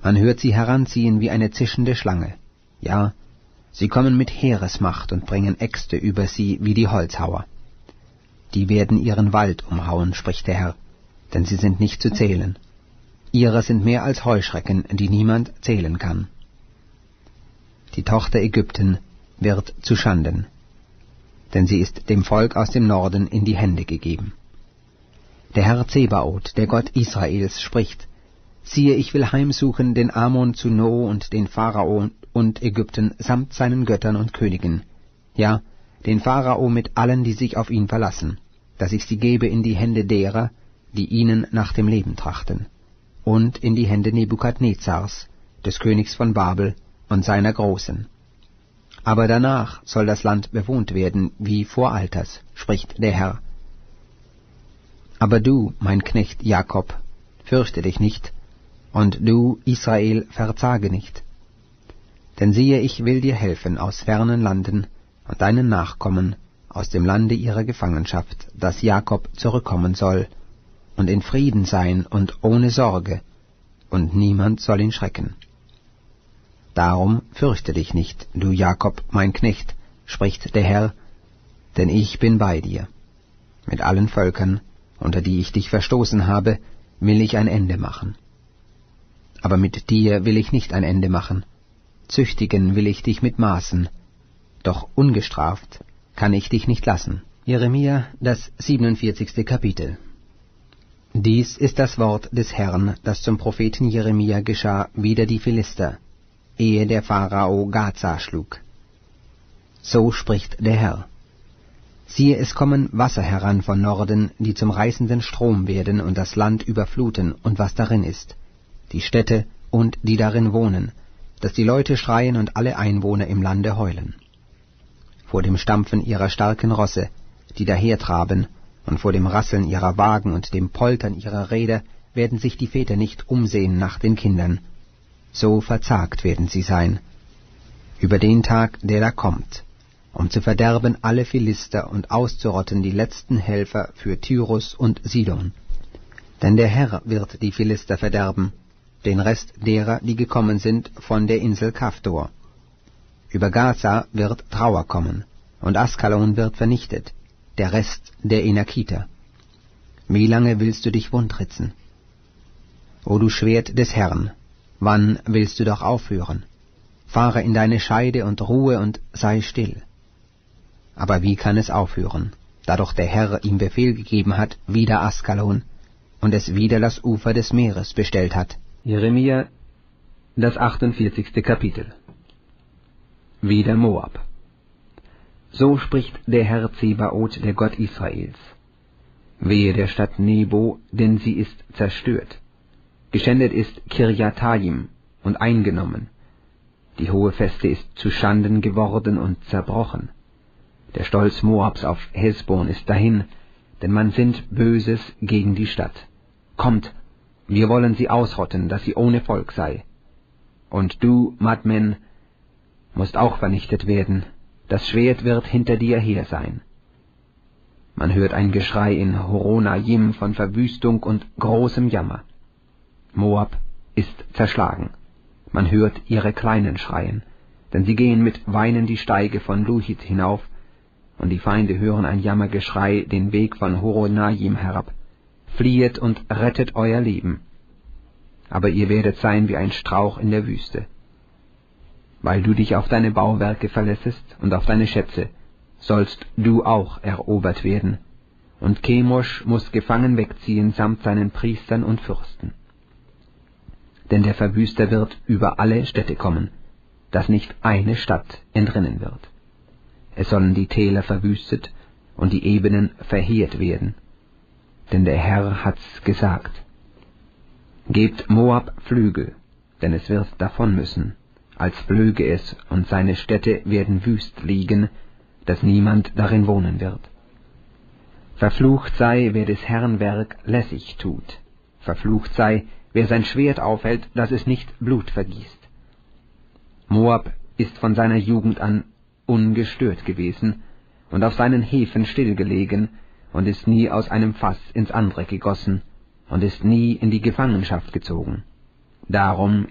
Man hört sie heranziehen wie eine zischende Schlange. Ja, sie kommen mit Heeresmacht und bringen Äxte über sie wie die Holzhauer. Die werden ihren Wald umhauen, spricht der Herr, denn sie sind nicht zu zählen. Ihrer sind mehr als Heuschrecken, die niemand zählen kann. Die Tochter Ägypten wird zu Schanden, denn sie ist dem Volk aus dem Norden in die Hände gegeben. Der Herr Zebaoth, der Gott Israels, spricht: Siehe, ich will heimsuchen den Amon zu No und den Pharao und Ägypten samt seinen Göttern und Königen, ja, den Pharao mit allen, die sich auf ihn verlassen, dass ich sie gebe in die Hände derer, die ihnen nach dem Leben trachten, und in die Hände Nebukadnezars, des Königs von Babel und seiner Großen. Aber danach soll das Land bewohnt werden wie vor Alters, spricht der Herr. Aber du, mein Knecht Jakob, fürchte dich nicht, und du, Israel, verzage nicht. Denn siehe, ich will dir helfen aus fernen Landen und deinen Nachkommen aus dem Lande ihrer Gefangenschaft, dass Jakob zurückkommen soll und in Frieden sein und ohne Sorge, und niemand soll ihn schrecken. Darum fürchte dich nicht, du Jakob, mein Knecht, spricht der Herr, denn ich bin bei dir. Mit allen Völkern, unter die ich dich verstoßen habe, will ich ein Ende machen. Aber mit dir will ich nicht ein Ende machen. Züchtigen will ich dich mit Maßen, doch ungestraft kann ich dich nicht lassen. Jeremia, das 47. Kapitel. Dies ist das Wort des Herrn, das zum Propheten Jeremia geschah wider die Philister, ehe der Pharao Gaza schlug. So spricht der Herr: Siehe, es kommen Wasser heran von Norden, die zum reißenden Strom werden und das Land überfluten und was darin ist, die Städte und die darin wohnen, dass die Leute schreien und alle Einwohner im Lande heulen. Vor dem Stampfen ihrer starken Rosse, die dahertraben, und vor dem Rasseln ihrer Wagen und dem Poltern ihrer Räder werden sich die Väter nicht umsehen nach den Kindern. So verzagt werden sie sein, über den Tag, der da kommt, um zu verderben alle Philister und auszurotten die letzten Helfer für Tyrus und Sidon. Denn der Herr wird die Philister verderben, den Rest derer, die gekommen sind von der Insel Kaftor. Über Gaza wird Trauer kommen, und Askalon wird vernichtet, der Rest der Enakiter. Wie lange willst du dich wundritzen? O du Schwert des Herrn, wann willst du doch aufhören? Fahre in deine Scheide und ruhe und sei still. Aber wie kann es aufhören, da doch der Herr ihm Befehl gegeben hat, wider Askalon, und es wider das Ufer des Meeres bestellt hat? Jeremia, das 48. Kapitel. Wider Moab. So spricht der Herr Zebaoth, der Gott Israels: Wehe der Stadt Nebo, denn sie ist zerstört. Geschändet ist Kirjataim und eingenommen. Die hohe Feste ist zu Schanden geworden und zerbrochen. Der Stolz Moabs auf Hesbon ist dahin, denn man sinnt Böses gegen die Stadt. Kommt, wir wollen sie ausrotten, dass sie ohne Volk sei. Und du, Madmen, musst auch vernichtet werden, das Schwert wird hinter dir her sein. Man hört ein Geschrei in Horonaim von Verwüstung und großem Jammer. Moab ist zerschlagen. Man hört ihre Kleinen schreien, denn sie gehen mit Weinen die Steige von Luhit hinauf, und die Feinde hören ein Jammergeschrei den Weg von Horonaim herab. Fliehet und rettet euer Leben. Aber ihr werdet sein wie ein Strauch in der Wüste. Weil du dich auf deine Bauwerke verlässest und auf deine Schätze, sollst du auch erobert werden, und Chemosh muss gefangen wegziehen samt seinen Priestern und Fürsten. Denn der Verwüster wird über alle Städte kommen, dass nicht eine Stadt entrinnen wird. Es sollen die Täler verwüstet und die Ebenen verheert werden. Denn der Herr hat's gesagt. Gebt Moab Flügel, denn es wird davon müssen, als flöge es, und seine Städte werden wüst liegen, dass niemand darin wohnen wird. Verflucht sei, wer des Herrn Werk lässig tut. Verflucht sei, wer sein Schwert aufhält, dass es nicht Blut vergießt. Moab ist von seiner Jugend an ungestört gewesen und auf seinen Häfen stillgelegen und ist nie aus einem Fass ins andere gegossen und ist nie in die Gefangenschaft gezogen. Darum